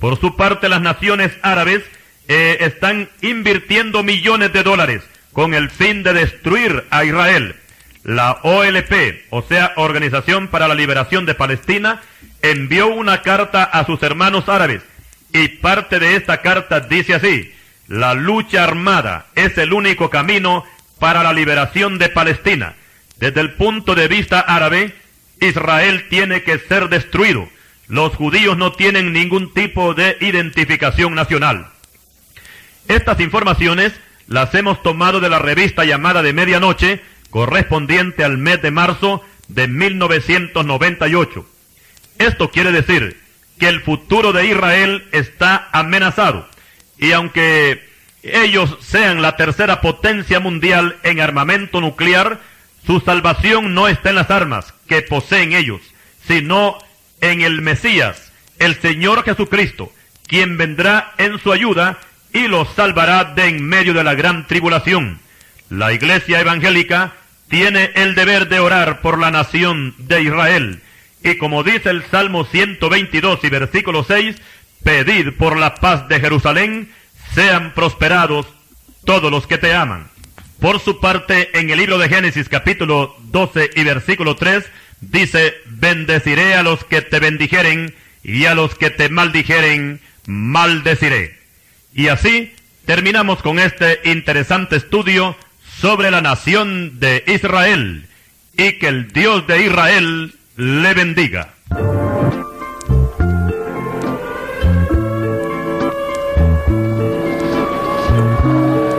Por su parte, las naciones árabes están invirtiendo millones de dólares con el fin de destruir a Israel. La OLP, o sea, Organización para la Liberación de Palestina, envió una carta a sus hermanos árabes, y parte de esta carta dice así: la lucha armada es el único camino para la liberación de Palestina. Desde el punto de vista árabe, Israel tiene que ser destruido. Los judíos no tienen ningún tipo de identificación nacional. Estas informaciones las hemos tomado de la revista llamada De Medianoche, correspondiente al mes de marzo de 1998. Esto quiere decir que el futuro de Israel está amenazado, y aunque ellos sean la tercera potencia mundial en armamento nuclear, su salvación no está en las armas que poseen ellos, sino en el Mesías, el Señor Jesucristo, quien vendrá en su ayuda y los salvará de en medio de la gran tribulación. La Iglesia evangélica tiene el deber de orar por la nación de Israel, y como dice el Salmo 122 y versículo 6, pedid por la paz de Jerusalén, sean prosperados todos los que te aman. Por su parte, en el libro de Génesis capítulo 12 y versículo 3, dice: bendeciré a los que te bendijeren, y a los que te maldijeren, maldeciré. Y así terminamos con este interesante estudio sobre la nación de Israel, y que el Dios de Israel le bendiga.